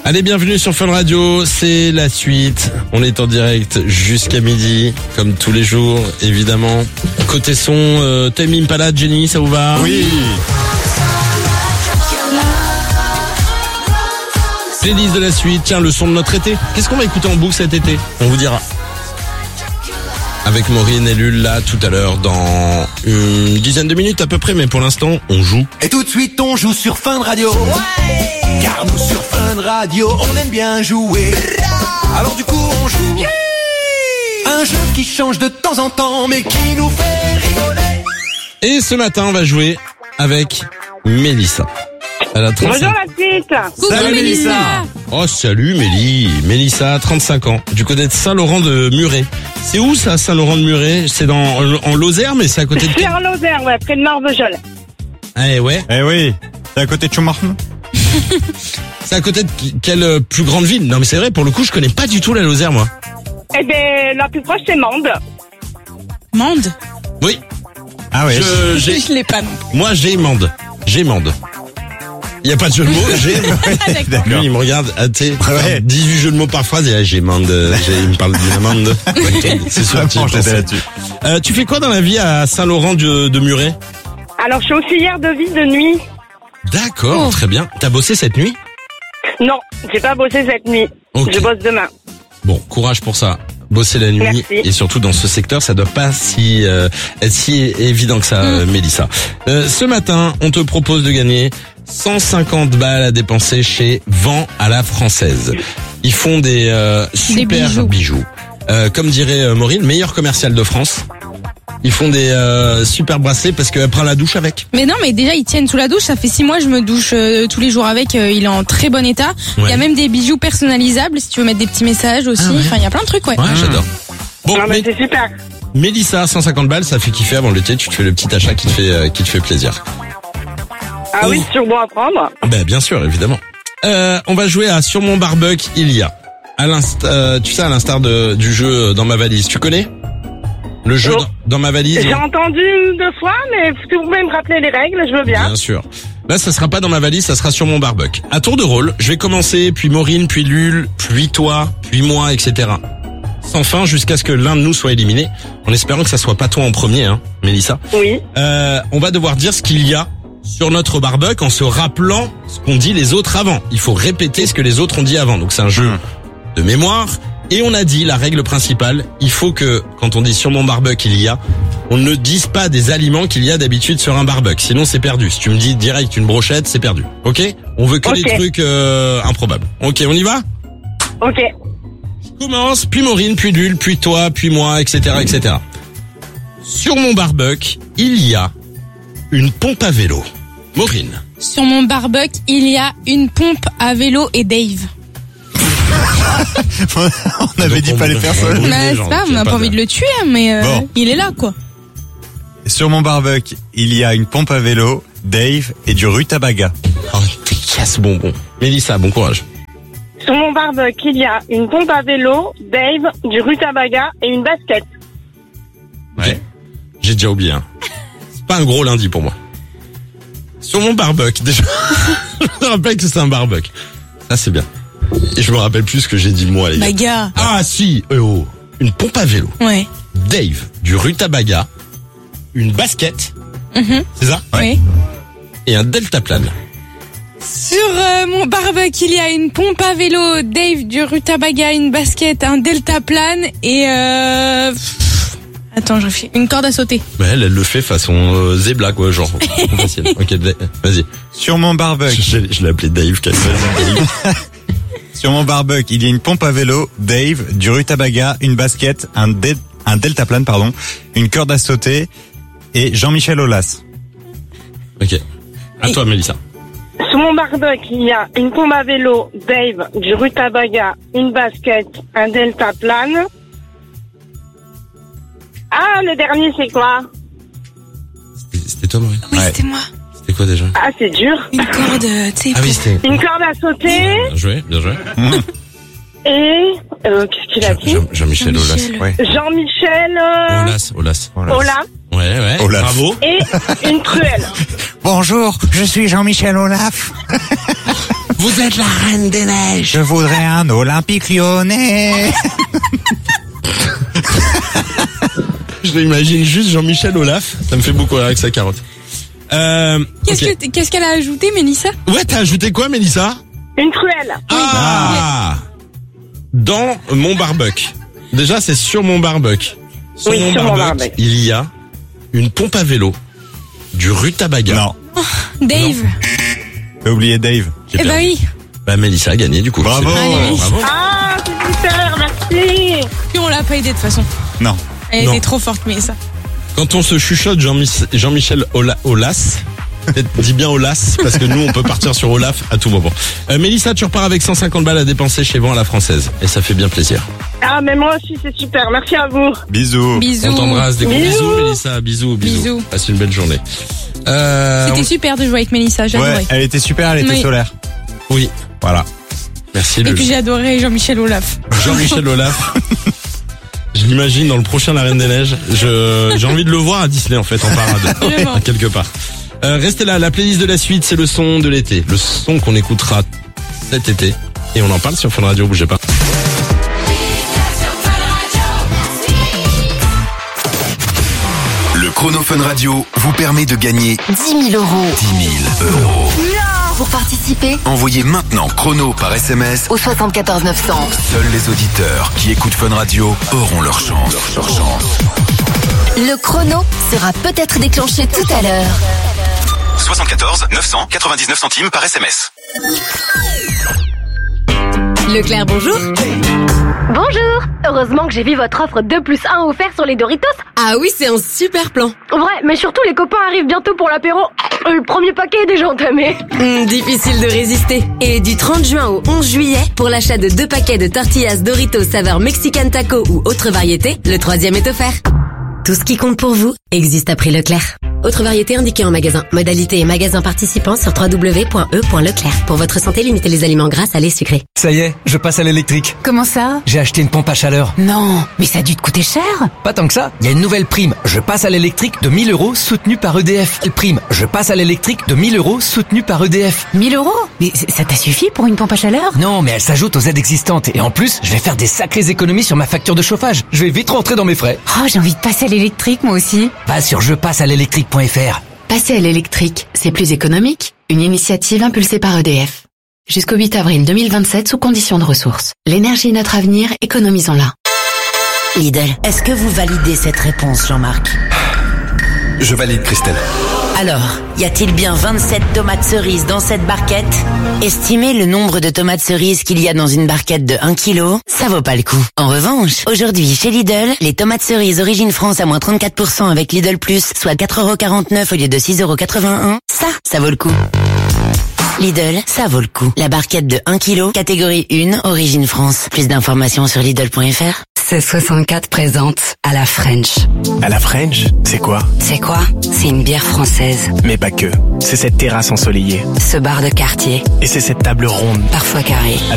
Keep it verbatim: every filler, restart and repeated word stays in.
Allez, bienvenue sur Fun Radio, c'est la suite. On est en direct jusqu'à midi, comme tous les jours, évidemment. Côté son, euh, Tame Impala, Jenny, ça vous va? Oui. Playlist de la suite, tiens, le son de notre été. Qu'est-ce qu'on va écouter en boucle cet été? On vous dira. Avec Maureen et Lul, là, tout à l'heure, dans une dizaine de minutes à peu près, mais pour l'instant, on joue. Et tout de suite, on joue sur Fun Radio. Ouais. Car nous, sur Fun Radio, on aime bien jouer. Alors du coup, on joue. Yeah. Un jeu qui change de temps en temps, mais qui nous fait rigoler. Et ce matin, on va jouer avec Mélissa. Elle a trente-cinq... Bonjour la suite. Salut, Salut Mélissa. Oh salut Mélie. Mélissa, trente-cinq ans. Du côté de Saint-Laurent de Muret. C'est où ça, Saint-Laurent de Muret? C'est dans en Lozère, mais c'est à côté de... C'est en Lozère, ouais, près de Marvejols. Eh ouais. Eh oui. C'est à côté de Schumacher. C'est à côté de quelle euh, plus grande ville? Non mais c'est vrai, pour le coup, je connais pas du tout la Lozère, moi. Eh ben, la plus proche, c'est Mende. Mende? Oui. Ah ouais. Je, j'ai... je l'ai pas non. Moi, j'ai Mende. J'ai Mende. Il y a pas de jeu de mots, j'ai... D'accord. Lui, il me regarde, ah, t'sais, Ouais. dix-huit jeux de mots par phrase, et là, j'ai Mende, j'ai... il me parle d'une amende. C'est sûr, tu y Vraiment, j'étais pensais. là-dessus. Euh, tu fais quoi dans la vie à Saint-Laurent de, de Muret? Alors, je suis auxiliaire de vie de nuit. D'accord, Oh. très bien. T'as bossé cette nuit? Non, j'ai pas bossé cette nuit. Ok. Je bosse demain. Bon, courage pour ça. Bosser la nuit, Merci. et surtout dans ce secteur, ça doit pas si euh, être si évident que ça, euh, Mélissa. Euh, ce matin, on te propose de gagner cent cinquante balles à dépenser chez Vent à la Française. Ils font des euh, super bijoux. bijoux. Euh, comme dirait euh, Maureen, meilleur commercial de France. Ils font des euh, super bracelets parce qu'elle prend la douche avec. Mais non, mais déjà ils tiennent sous la douche. Ça fait six mois, je me douche euh, tous les jours avec. Euh, il est en très bon état. Il Ouais. y a même des bijoux personnalisables si tu veux mettre des petits messages aussi. Ah ouais. Enfin, il y a plein de trucs, ouais. Ouais, j'adore. Bon, non, mais mais c'est super. Mélissa, cent cinquante balles, ça fait kiffer avant l'été. Tu te fais le petit achat qui te fait euh, qui te fait plaisir. Ah oui, sur bon à prendre. Ben bien sûr, évidemment. Euh, on va jouer à Sur mon barbecue, il y a. À l'inst, euh, tu sais, à l'instar de, du jeu Dans ma valise. Tu connais le jeu Oh. dans, dans ma valise? J'ai entendu deux fois, mais si vous pouvez me rappeler les règles, je veux bien. Bien sûr. Là, ça sera pas dans ma valise, ça sera sur mon barbecue. À tour de rôle, je vais commencer, puis Maureen, puis Lul, puis toi, puis moi, et cetera. Sans fin, jusqu'à ce que l'un de nous soit éliminé, en espérant que ça soit pas toi en premier, hein, Mélissa. Oui. Euh, on va devoir dire ce qu'il y a sur notre barbecue en se rappelant ce qu'ont dit les autres avant. Il faut répéter ce que les autres ont dit avant. Donc c'est un jeu de mémoire. Et on a dit, la règle principale, il faut que, quand on dit sur mon barbecue il y a, on ne dise pas des aliments qu'il y a d'habitude sur un barbecue. Sinon c'est perdu. Si tu me dis direct une brochette, c'est perdu. Ok? On veut que Ok. des trucs euh, improbables. Ok, on y va? Ok. Je commence, puis Maureen, puis Lul, puis toi, puis moi, et cetera, et cetera. Sur mon barbecue, il y a une pompe à vélo. Maureen. Sur mon barbecue, il y a une pompe à vélo et Dave. On avait Donc, dit on- pas les on- personnes. on- Bah, genre, c'est pas, il y on a n'a pas pas envie de- de le tuer, mais euh, Bon. il est là, quoi. Sur mon barbecue, il y a une pompe à vélo, Dave et du rutabaga. Oh, t'es casse bonbon. Mélissa, bon courage. Sur mon barbecue, il y a une pompe à vélo, Dave, du rutabaga et une basket. Ouais. J'ai déjà oublié. Hein. C'est pas un gros lundi pour moi. Sur mon barbecue, déjà. Je me rappelle que c'est un barbecue. Ça, c'est bien. Et je me rappelle plus ce que j'ai dit moi, les gars. Bah, gars. Ah, si. Euh, oh. Une pompe à vélo. Ouais. Dave, du rutabaga. Une basket. Mhm. C'est ça? Oui. Et un deltaplane. Sur euh, mon barbecue, il y a une pompe à vélo, Dave, du rutabaga, une basket, un deltaplane et euh... pff, attends, je fais une corde à sauter. Bah, elle, elle le fait façon euh, zébla, quoi, genre. Facile. Ok, vas-y. Sur mon barbecue, Je, je l'ai appelé Dave, qu'elle Dave. sur mon barbecue, il y a une pompe à vélo, Dave, du rutabaga, une basket, un, dé- un deltaplane, pardon, une corde à sauter et Jean-Michel Aulas. Ok. À toi, Mélissa. Sur mon barbecue, il y a une pompe à vélo, Dave, du rutabaga, une basket, un deltaplane. Ah, le dernier, c'est quoi? C'était- C'était toi, Maureen? Oui, Ouais. c'était moi. C'était quoi déjà? Ah, c'est dur. Une corde, euh, tu sais. Ah oui, c'était... Une corde à sauter Bien joué, bien joué. et... Euh, qu'est-ce qu'il a dit? Jean- Jean-Michel Aulas. Jean-Michel. Ouais. Jean-Michel... Euh, Aulas, Aulas. Voilà. Ola. Ouais, ouais. Olaf. Bravo. Et une truelle. Bonjour, je suis Jean-Michel Olaf. Vous êtes la reine des neiges. Je voudrais un Olympique lyonnais. Je l'imagine juste Jean-Michel Olaf. Ça me fait beaucoup rire avec sa carotte. Euh, Qu'est-ce ok. que qu'est-ce qu'elle a ajouté, Mélissa? Ouais, t'as ajouté quoi, Mélissa? Une truelle. Ah. Dans mon barbecue. Déjà, c'est sur mon barbecue. Sur Oui, mon sur mon barbecue, barbecue. il y a une pompe à vélo, du rutabaga. Non, Dave. t'as oublié Dave. J'ai Eh bah perdu. oui. Bah, Mélissa a gagné, du coup. Bravo. C'est- Allez. Bravo. Ah, c'est super, merci. Puis on l'a pas aidé de toute façon. Non. Elle Non. était trop forte, Mélissa. Quand on se chuchote Jean-Mich- Jean-Michel Ola- Olas, peut-être dis bien Olas, parce que nous, on peut partir sur Olaf à tout moment. Euh, Mélissa, tu repars avec cent cinquante balles à dépenser chez Vent à la Française. Et ça fait bien plaisir. Ah, mais moi aussi, c'est super. Merci à vous. Bisous. Bisous. On t'embrasse. Des gros Bisous. bisous, Mélissa. Bisous, bisous. Bisous. Passe une belle journée. Euh, C'était super de jouer avec Mélissa, j'ai Ouais, adoré. elle était super, elle était Oui. solaire. Oui. Voilà. Merci, Et Lulu. puis j'ai adoré Jean-Michel Olaf. Jean-Michel Olaf. Je l'imagine dans le prochain La Reine des Neiges. Je, j'ai envie de le voir à Disney, en fait, en parade. Vraiment. Quelque part. Euh, restez là, la playlist de la suite, c'est le son de l'été. Le son qu'on écoutera cet été. Et on en parle sur Fun Radio, bougez pas. Le chrono Fun Radio vous permet de gagner dix mille euros. dix mille euros. Pour participer, Envoyez maintenant chrono par S M S. au soixante-quatorze neuf cents. Seuls les auditeurs qui écoutent Fun Radio auront leur chance. Leur chance. Le chrono sera peut-être déclenché tout à l'heure. soixante-quatorze neuf cent quatre-vingt-dix-neuf centimes par S M S. Leclerc, bonjour. Bonjour. Heureusement que j'ai vu votre offre deux plus un offert sur les Doritos. Ah oui, c'est un super plan. Ouais, mais surtout les copains arrivent bientôt pour l'apéro. Euh, Le premier paquet est déjà entamé. Hmm, difficile de résister. Et du trente juin au onze juillet, pour l'achat de deux paquets de tortillas Doritos saveur Mexican Taco ou autre variété, le troisième est offert. Tout ce qui compte pour vous existe à prix Leclerc. Autre variété indiquée en magasin. Modalité et magasin participants sur w w w point e point leclerc. Pour votre santé, limitez les aliments gras, salés, sucrés. Ça y est, je passe à l'électrique. Comment ça? J'ai acheté une pompe à chaleur. Non, mais ça a dû te coûter cher. Pas tant que ça, il y a une nouvelle prime. Je passe à l'électrique de mille euros soutenue par E D F. Quelle prime? Je passe à l'électrique de mille euros soutenue par E D F. mille euros? Mais c- ça t'a suffi pour une pompe à chaleur? Non, mais elle s'ajoute aux aides existantes. Et en plus, je vais faire des sacrées économies sur ma facture de chauffage. Je vais vite rentrer dans mes frais. Oh, j'ai envie de passer à l'électrique, moi aussi. Va sur je passe à l'électrique point f r. Passer à l'électrique, c'est plus économique. Une initiative impulsée par E D F. Jusqu'au huit avril deux mille vingt-sept sous conditions de ressources. L'énergie est notre avenir, économisons-la. Lidl, est-ce que vous validez cette réponse, Jean-Marc? Je valide, Christelle. Alors, y a-t-il bien vingt-sept tomates cerises dans cette barquette? Estimez le nombre de tomates cerises qu'il y a dans une barquette de un kilo, ça vaut pas le coup. En revanche, aujourd'hui, chez Lidl, les tomates cerises Origine France à moins trente-quatre pour cent avec Lidl Plus, soit quatre euros quarante-neuf au lieu de six euros quatre-vingt-un, ça, ça vaut le coup. Lidl, ça vaut le coup. La barquette de un kilo, catégorie un, Origine France. Plus d'informations sur Lidl point f r. seize soixante-quatre présente à la French. À la French, c'est quoi? C'est quoi? C'est une bière française. Mais pas que. C'est cette terrasse ensoleillée. Ce bar de quartier, Et c'est cette table ronde. parfois carré.